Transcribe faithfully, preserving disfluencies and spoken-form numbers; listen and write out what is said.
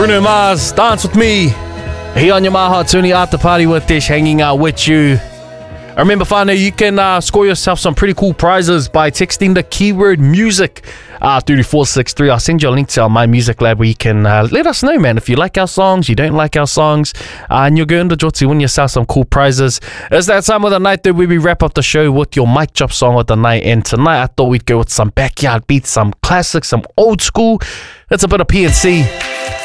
Bruno Mars, Dance With Me. Here on your Maha Tuni After Party with Dish, hanging out with you. Remember, whānau, you can uh, score yourself some pretty cool prizes by texting the keyword music uh, through to four six three. I'll send you a link to our My Music Lab where you can uh, let us know, man, if you like our songs, you don't like our songs, uh, and you're going to to win yourself some cool prizes. It's that time of the night that we wrap up the show with your mic drop song of the night, and tonight I thought we'd go with some backyard beats, some classics, some old school. It's a bit of P N C.